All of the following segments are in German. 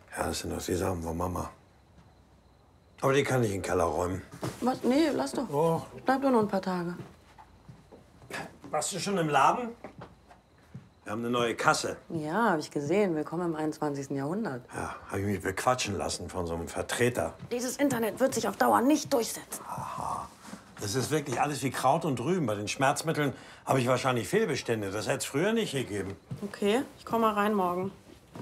Ja, das sind doch die Sachen von Mama. Aber die kann ich in den Keller räumen. Was? Nee, lass doch. Oh. Bleib doch noch ein paar Tage. Warst du schon im Laden? Wir haben eine neue Kasse. Ja, habe ich gesehen. Willkommen im 21. Jahrhundert. Ja, habe ich mich bequatschen lassen von so einem Vertreter. Dieses Internet wird sich auf Dauer nicht durchsetzen. Das ist wirklich alles wie Kraut und Rüben. Bei den Schmerzmitteln habe ich wahrscheinlich Fehlbestände. Das hätte es früher nicht gegeben. Okay, ich komme mal rein morgen.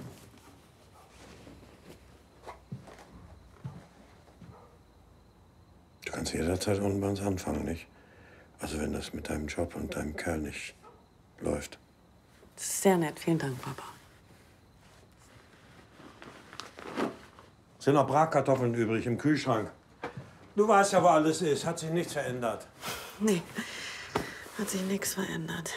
Du kannst jederzeit unten bei uns anfangen, nicht? Also wenn das mit deinem Job und deinem Kerl nicht läuft. Das ist sehr nett. Vielen Dank, Papa. Sind noch Bratkartoffeln übrig im Kühlschrank. Du weißt ja, wo alles ist. Hat sich nichts verändert. Nee, hat sich nichts verändert.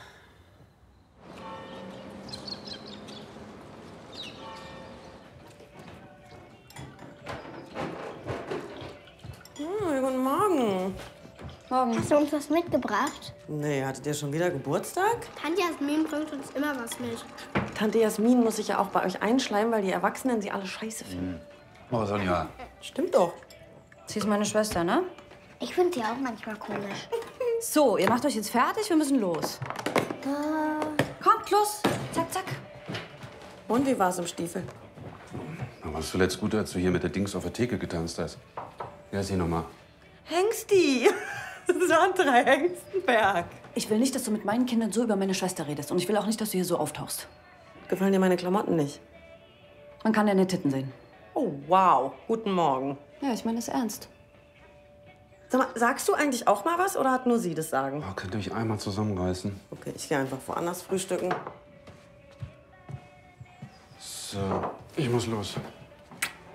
Guten Morgen. Morgen. Hast du uns was mitgebracht? Nee, hattet ihr schon wieder Geburtstag? Tante Jasmin bringt uns immer was mit. Tante Jasmin muss sich ja auch bei euch einschleimen, weil die Erwachsenen sie alle scheiße finden. Oh, Sonja. Stimmt doch. Sie ist meine Schwester, ne? Ich finde sie auch manchmal komisch. So, ihr macht euch jetzt fertig, wir müssen los. Kommt, los. Zack, zack. Und wie war's im Stiefel? Da warst du zuletzt gut, als du hier mit der Dings auf der Theke getanzt hast. Ja, sieh noch mal. Hengsti! Sandra Hengstenberg. Ich will nicht, dass du mit meinen Kindern so über meine Schwester redest. Und ich will auch nicht, dass du hier so auftauchst. Gefallen dir meine Klamotten nicht? Man kann deine Titten sehen. Oh, wow. Guten Morgen. Ja, ich meine das ernst. Sag mal, sagst du eigentlich auch mal was oder hat nur sie das Sagen? Oh, könnt ihr euch einmal zusammenreißen? Okay, ich gehe einfach woanders frühstücken. So, ich muss los.